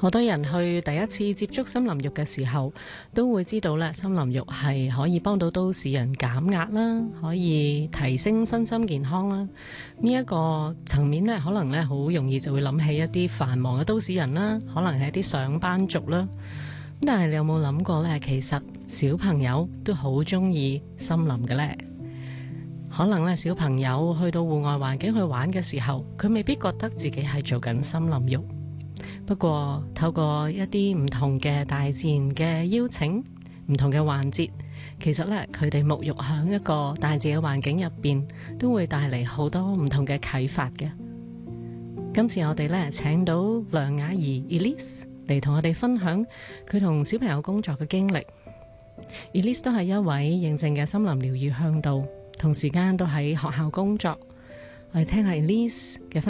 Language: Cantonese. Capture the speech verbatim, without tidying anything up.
好多人去第一次接觸森林浴嘅時候，都會知道咧，森林浴係可以幫到都市人減壓啦，可以提升身心健康啦。呢一個層面咧，可能咧好容易就會諗起一啲繁忙嘅都市人啦，可能係一啲上班族啦。但係你有冇諗過咧？其實小朋友都好中意森林嘅咧。可能咧小朋友去到戶外環境去玩嘅時候，佢未必覺得自己係做緊森林浴。不過透過一啲唔同嘅大自然嘅邀請，唔同嘅環節，其實咧佢哋沐浴響一個大自然嘅環境入邊，都會帶嚟好多唔同嘅啟發嘅。今次我哋咧請到梁雅儀 Elise 嚟同我哋分享佢同小朋友工作嘅經歷。Elise 都係一位認證嘅森林療癒向導，同時間都喺學校工作。我哋聽下 Elise 嘅